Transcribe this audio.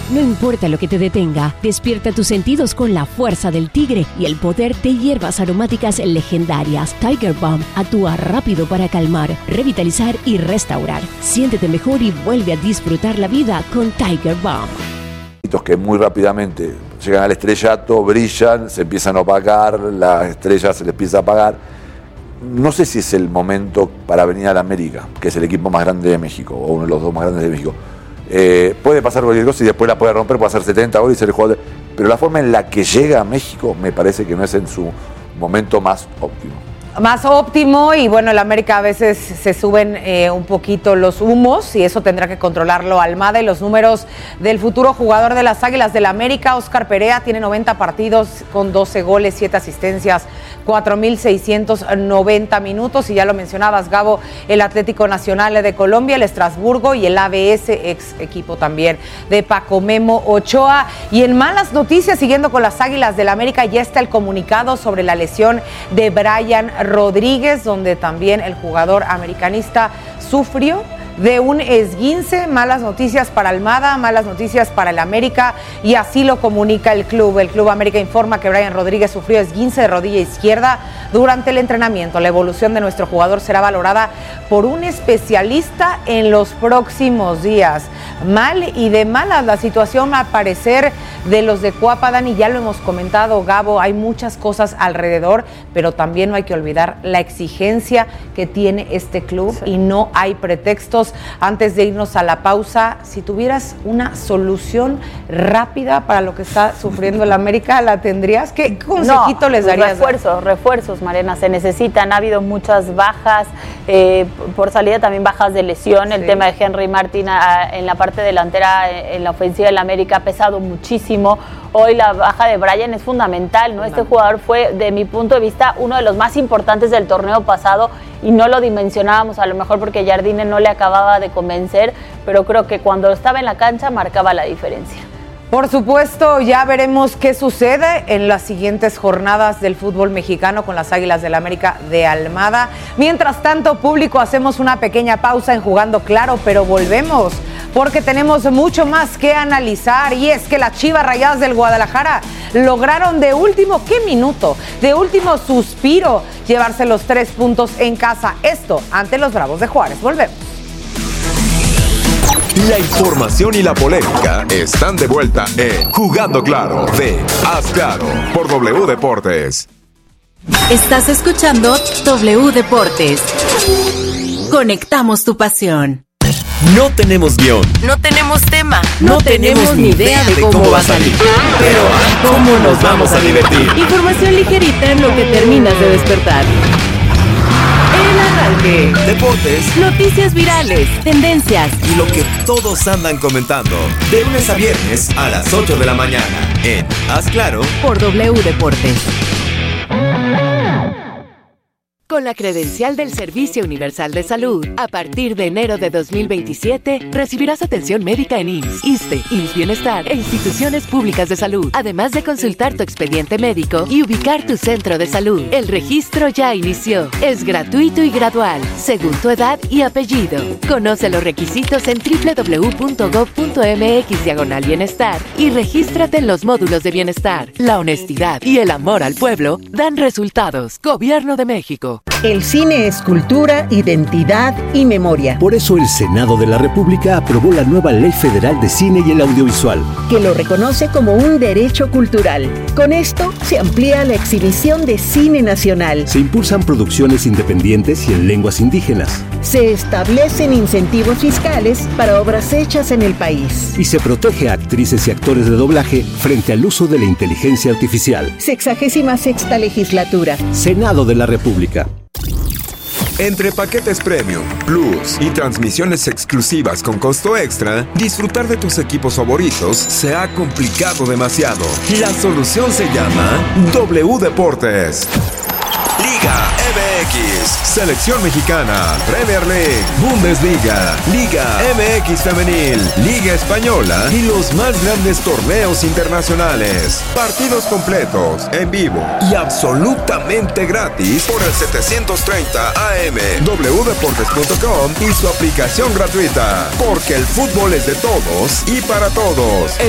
No importa lo que te detenga, despierta tus sentidos con la fuerza del tigre y el poder de hierbas aromáticas legendarias. Tiger Balm actúa rápido para calmar, revitalizar y restaurar. Siéntete mejor y vuelve a disfrutar la vida con Tiger Balm. Que muy rápidamente llegan al estrellato, brillan, se empiezan a opacar, la estrella se les empieza a apagar. No sé si es el momento para venir a la América, que es el equipo más grande de México, o uno de los dos más grandes de México. Puede pasar cualquier cosa y después la puede romper, puede hacer 70 goles y ser el jugador. Pero la forma en la que llega a México me parece que no es en su momento más óptimo. Más óptimo, y bueno, el América a veces se suben un poquito los humos y eso tendrá que controlarlo Almada. Y los números del futuro jugador de las Águilas del América, Óscar Perea, tiene 90 partidos con 12 goles, 7 asistencias, 4,690 minutos. Y ya lo mencionabas, Gabo, el Atlético Nacional de Colombia, el Estrasburgo y el ABS, ex equipo también de Paco Memo Ochoa. Y en malas noticias, siguiendo con las Águilas del América, ya está el comunicado sobre la lesión de Brian Rodríguez, donde también el jugador americanista sufrió de un esguince. Malas noticias para Almada, malas noticias para el América, y así lo comunica el Club. El Club América informa que Brian Rodríguez sufrió esguince de rodilla izquierda durante el entrenamiento. La evolución de nuestro jugador será valorada por un especialista en los próximos días. Mal y de malas la situación a parecer de los de Cuapa, Dani, ya lo hemos comentado, Gabo, hay muchas cosas alrededor, pero también no hay que olvidar la exigencia que tiene este club, sí, y no hay pretextos. Antes de irnos a la pausa, si tuvieras una solución rápida para lo que está sufriendo el América, ¿la tendrías? ¿Qué consejito les darías? Refuerzos, Mariana, se necesitan. Ha habido muchas bajas, por salida también bajas de lesión. Sí. El tema de Henry Martin en la parte delantera, en la ofensiva del América, ha pesado muchísimo. Hoy la baja de Brian es fundamental, ¿no? Este jugador fue, de mi punto de vista, uno de los más importantes del torneo pasado y no lo dimensionábamos, a lo mejor porque Jardine no le acababa de convencer, pero creo que cuando estaba en la cancha marcaba la diferencia. Por supuesto, ya veremos qué sucede en las siguientes jornadas del fútbol mexicano con las Águilas del América de Almada. Mientras tanto, público, hacemos una pequeña pausa en Jugando Claro, pero volvemos porque tenemos mucho más que analizar, y es que las Chivas Rayadas del Guadalajara lograron de último, ¿qué minuto? De último suspiro, llevarse los 3 puntos en casa. Esto ante los Bravos de Juárez. Volvemos. La información y la polémica están de vuelta en Jugando Claro de Haz Claro por W Deportes. Estás escuchando W Deportes. Conectamos tu pasión. No tenemos guión. No tenemos tema. No tenemos ni idea de cómo va a salir. Pero ¿cómo nos vamos a divertir? Información ligerita en lo que terminas de despertar. El arranque. Deportes. Noticias virales. Tendencias. Y lo que todos andan comentando. De lunes a viernes a las 8 de la mañana. En Haz Claro por W Deportes. Con la credencial del Servicio Universal de Salud, a partir de enero de 2027, recibirás atención médica en IMSS, ISSSTE, IMSS Bienestar e instituciones públicas de salud, además de consultar tu expediente médico y ubicar tu centro de salud. El registro ya inició. Es gratuito y gradual, según tu edad y apellido. Conoce los requisitos en www.gov.mx/bienestar y regístrate en los módulos de bienestar. La honestidad y el amor al pueblo dan resultados. Gobierno de México. El cine es cultura, identidad y memoria. Por eso el Senado de la República aprobó la nueva Ley Federal de Cine y el Audiovisual, que lo reconoce como un derecho cultural. Con esto se amplía la exhibición de cine nacional. Se impulsan producciones independientes y en lenguas indígenas. Se establecen incentivos fiscales para obras hechas en el país. Y se protege a actrices y actores de doblaje frente al uso de la inteligencia artificial. 66ª legislatura. Senado de la República. Entre paquetes Premium, Plus y transmisiones exclusivas con costo extra, disfrutar de tus equipos favoritos se ha complicado demasiado. La solución se llama W Deportes. Liga MX, Selección Mexicana, Premier League, Bundesliga, Liga MX Femenil, Liga Española y los más grandes torneos internacionales. Partidos completos, en vivo y absolutamente gratis por el 730 AM, wdeportes.com y su aplicación gratuita. Porque el fútbol es de todos y para todos.